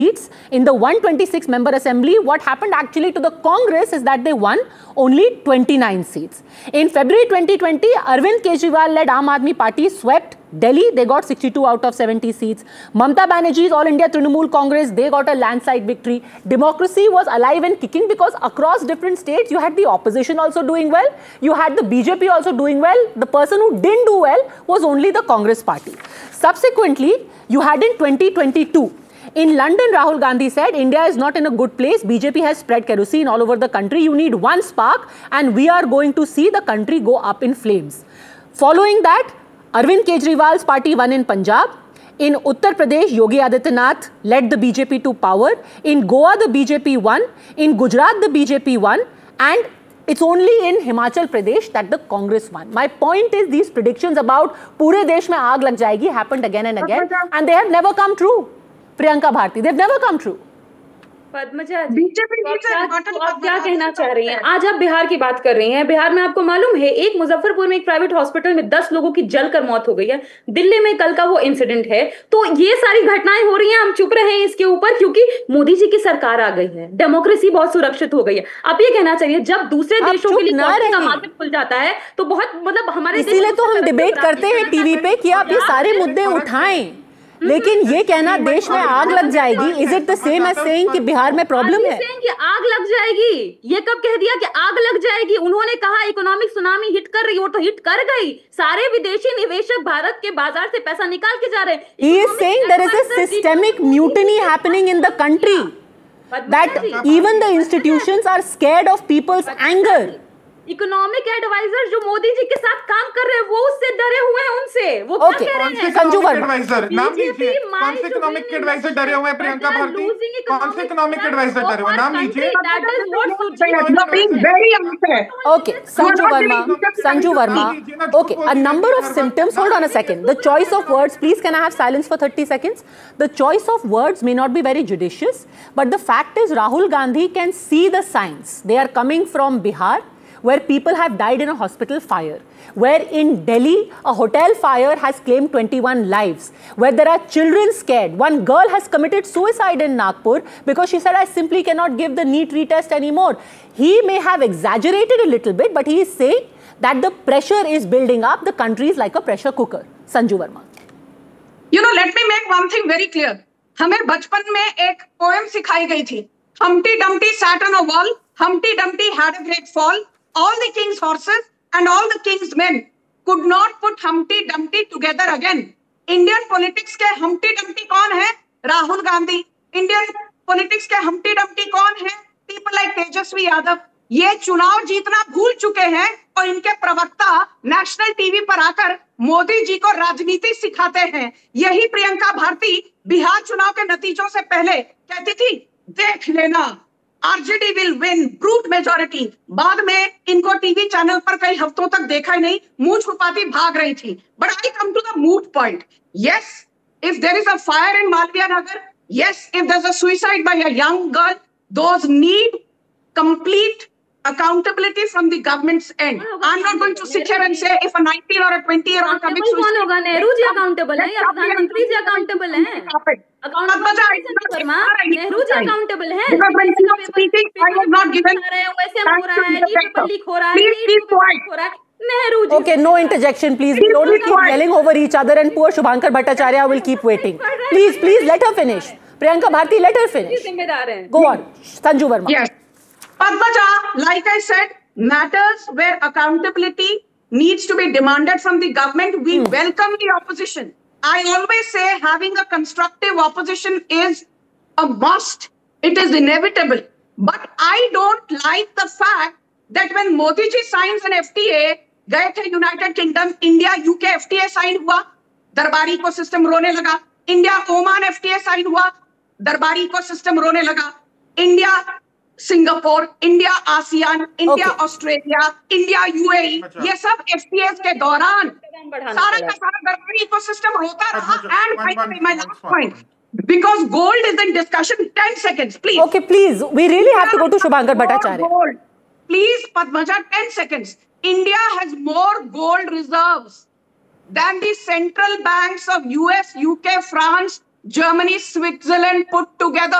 seats in the 126 member assembly. What happened actually to the Congress is that they won only 29 seats. In February 2020, Arvind Kejriwal led Aam Aadmi Party swept Delhi. They got 62 out of 70 seats. Mamata Banerjee's All India Trinamool Congress, they got a landslide victory. Democracy was alive and kicking because across different states, you had the opposition also doing well. You had the BJP also doing well. The person who didn't do well was only the Congress party. Subsequently, you had in 2022, in London, Rahul Gandhi said, India is not in a good place. BJP has spread kerosene all over the country. You need one spark and we are going to see the country go up in flames. Following that, Arvind Kejriwal's party won in Punjab. In Uttar Pradesh, Yogi Adityanath led the BJP to power. In Goa, the BJP won. In Gujarat, the BJP won. And it's only in Himachal Pradesh that the Congress won. My point is these predictions about pure desh mein aag lag jayegi happened again and again. And they have never come true. Priyanka Bharti, they've never come true. Padmaja जी, तो आप क्या कहना चाह रही हैं? आज आप बिहार की बात कर रही हैं। बिहार में आपको मालूम है एक मुजफ्फरपुर में एक प्राइवेट हॉस्पिटल में 10 लोगों की जलकर मौत हो गई है। दिल्ली में कल का वो इंसिडेंट है। तो ये सारी घटनाएं हो रही हैं, हम चुप रहे हैं इसके ऊपर क्योंकि मोदी जी की सरकार आ गई है, डेमोक्रेसी बहुत सुरक्षित हो गई है। आप ये कहना चाहिए जब दूसरे देशों के लिए का मार्केट खुल जाता है तो बहुत मतलब हमारे इसीलिए तो हम डिबेट करते हैं टीवी पे कि आप ये सारे मुद्दे उठाएं, लेकिन ये कहना देश में आग लग जाएगी, is it the same as saying कि बिहार में प्रॉब्लम है? कि आग लग जाएगी, ये कब कह दिया कि आग लग जाएगी? उन्होंने कहा इकोनॉमिक सुनामी हिट कर रही, वो तो हिट कर गई। सारे विदेशी निवेशक भारत के बाजार से पैसा निकाल के जा रहे हैं। He is saying there is a systemic mutiny happening in the country, that even the institutions are scared of people's anger. Economic adviser जो मोदी जी के साथ काम कर रहे हैं वो उससे डरे हुए हैं, उनसे वो क्या कह रहे हैं? संजू वर्मा नाम लीजिए, कौन से इकोनॉमिक एडवाइजर डरे हुए हैं? प्रियंका भारती, कौन से इकोनॉमिक एडवाइजर डरे हुए? नाम लीजिए। Okay, Sanju Verma. Okay, a number of symptoms. Hold on a second. The choice of words, please can I have silence for 30 seconds? The choice of words may not be very judicious, but the fact is Rahul Gandhi can see the signs. They are coming from Bihar, where people have died in a hospital fire, where in Delhi, a hotel fire has claimed 21 lives, where there are children scared. One girl has committed suicide in Nagpur because she said, I simply cannot give the NEET retest anymore. He may have exaggerated a little bit, but he is saying that the pressure is building up. The country is like a pressure cooker. Sanju Verma. You know, let me make one thing very clear. हमें बचपन में एक poem सिखाई गई थी. Humpty Dumpty sat on a wall. Humpty Dumpty had a great fall. All the king's horses and all the king's men could not put Humpty Dumpty together again. Indian politics के Humpty Dumpty कौन है? Rahul Gandhi. Indian politics के Humpty Dumpty कौन है? People like Tejashwi Yadav. ये चुनाव जीतना भूल चुके हैं और इनके प्रवक्ता नेशनल टीवी पर आकर मोदी जी को राजनीति सिखाते हैं। यही प्रियंका भारती बिहार चुनाव के नतीजों से पहले कहती थी, देख लेना RJD will win brute majority. बाद में इनको टीवी चैनल पर कई हफ्तों तक देखा ही नहीं, मुंह छुपाती भाग रही थी। But I come to the moot point. Yes, if there is a fire in Malviya Nagar, yes, if there is a suicide bye a young girl, those need complete accountability from the government's end. I'm not going to sit here and say if a 19 or a 20-year-old commits suicide. कौन होगा? Nehru ji accountable हैं या प्रधानमंत्री जी accountable हैं? Nehru ji accountable हैं। Okay, no interjection, please. We only keep yelling over each other, and poor Shubhankar Bhattacharya will keep waiting. Please, let her finish. Priyanka Bharti, let her finish. Go on, Sanju Verma. Yes. Padmaja, like I said, matters where accountability needs to be demanded from the government, we welcome the opposition. I always say having a constructive opposition is a must. It is inevitable. But I don't like the fact that when Modi ji signs an FTA, गए थे United kingdom, India UK FTA sign हुआ, दरबारी को system रोने लगा. India Oman FTA sign हुआ, दरबारी को सिस्टम रोने लगा. India Singapore, India ASEAN, India Australia, India UAE, ये सब FTAs के दौरान सारा का सारा दरबारी इकोसिस्टम रोता रहा. And my last point, because gold is in discussion. 10 seconds, please. Okay, please. We really have to go to Shubhankar Bhattacharya. Please, Padmaja, 10 seconds. India has more gold reserves than the central banks of US, UK, France, Germany, Switzerland put together.